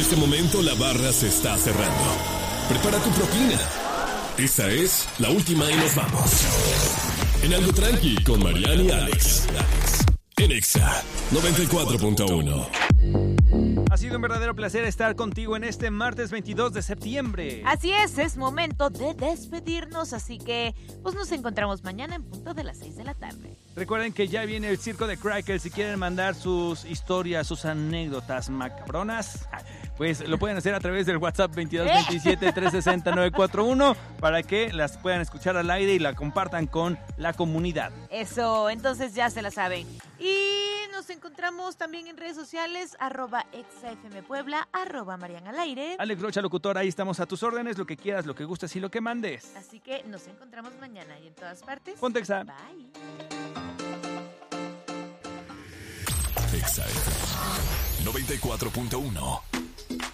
este momento la barra se está cerrando. Prepara tu propina. Esta es la última y nos vamos. En Algo Tranqui con Mariana y Alex. En Exa 94.1. Ha sido un verdadero placer estar contigo en este martes 22 de septiembre. Así es momento de despedirnos, así que pues nos encontramos mañana en punto de las 6 de la tarde. Recuerden que ya viene el Circo de Crackle. Si quieren mandar sus historias, sus anécdotas macabronas, pues lo pueden hacer a través del WhatsApp 2227-360-941 para que las puedan escuchar al aire y la compartan con la comunidad. Eso, entonces ya se la saben. Y nos encontramos también en redes sociales, @ExaFMPuebla, @MarianAlAire. Alex Rocha, locutor, ahí estamos a tus órdenes, lo que quieras, lo que gustes y lo que mandes. Así que nos encontramos mañana y en todas partes. Ponte Exa. Bye. Exa 94.1.